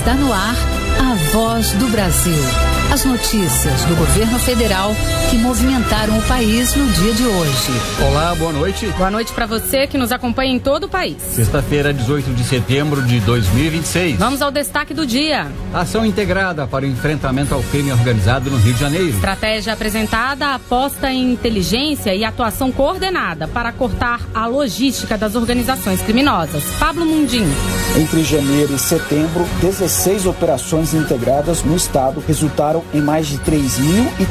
Está no ar a Voz do Brasil. As notícias do governo federal que movimentaram o país no dia de hoje. Olá, boa noite. Boa noite para você que nos acompanha em todo o país. Sexta-feira, 18 de setembro de 2026. Vamos ao destaque do dia. Ação integrada para o enfrentamento ao crime organizado no Rio de Janeiro. Estratégia apresentada aposta em inteligência e atuação coordenada para cortar a logística das organizações criminosas. Pablo Mundim. Entre janeiro e setembro, 16 operações integradas no estado resultaram em mais de 3.000